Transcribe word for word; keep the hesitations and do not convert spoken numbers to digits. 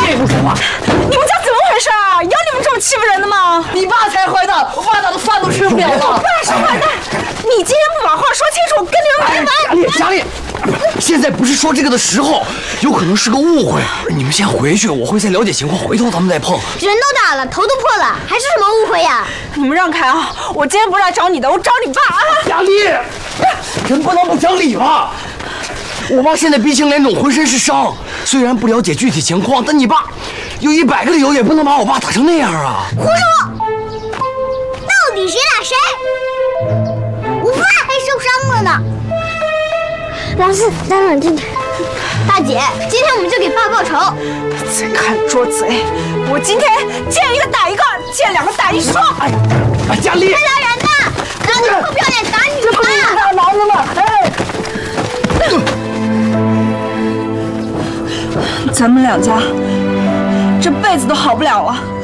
这不说话。 你们家怎么回事啊？有你们这么欺负人的吗？ 你爸才坏蛋，我爸打的饭都吃不了了。 我爸是坏蛋，你今天不把话说清楚，我跟你们没完。 佳丽，佳丽，现在不是说这个的时候，有可能是个误会。你们先回去，我会先了解情况，回头咱们再碰。 人都打了，头都破了，还是什么误会呀？ 你们让开啊！我今天不是来找你的，我找你爸啊！ 佳丽，人不能不讲理吧？我爸现在鼻青脸肿，浑身是伤。虽然不了解具体情况，但你爸有一百个理由也不能把我爸打成那样啊！ 胡说！到底谁打谁？我爸还受伤了呢。老四，咱冷静点。大姐，今天我们就给爸报仇。 再看捉贼！我今天见一个打一个，见两个打一双。 哎，哎，佳丽， 别打人呐！拿你臭不要脸打女这不是的！ 大男的吗？哎，咱们两家这辈子都好不了了。